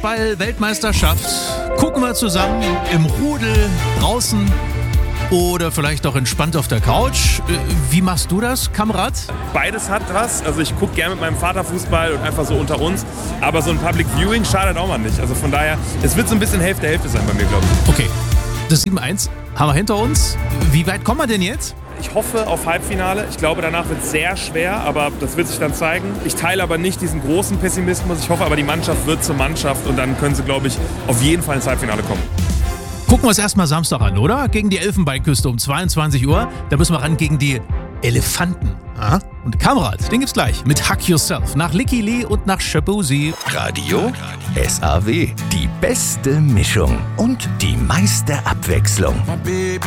Fußball-Weltmeisterschaft. Gucken wir zusammen im Rudel, draußen oder vielleicht auch entspannt auf der Couch. Wie machst du das, Kamerad? Beides hat was. Also ich gucke gerne mit meinem Vater Fußball und einfach so unter uns. Aber so ein Public Viewing schadet auch mal nicht. Also von daher, es wird so ein bisschen Hälfte sein bei mir, glaube ich. Okay, das 7-1 haben wir hinter uns. Wie weit kommen wir denn jetzt? Ich hoffe auf Halbfinale. Ich glaube, danach wird es sehr schwer, aber das wird sich dann zeigen. Ich teile aber nicht diesen großen Pessimismus. Ich hoffe aber, die Mannschaft wird zur Mannschaft und dann können sie, glaube ich, auf jeden Fall ins Halbfinale kommen. Gucken wir es erstmal Samstag an, oder? Gegen die Elfenbeinküste um 22 Uhr. Da müssen wir ran gegen die Elefanten. Aha. Und Kamerad, den gibt's gleich. Mit Hug Yourself. Nach Licky Lee und nach Shabuzi. Radio SAW. Die beste Mischung und die meiste Abwechslung.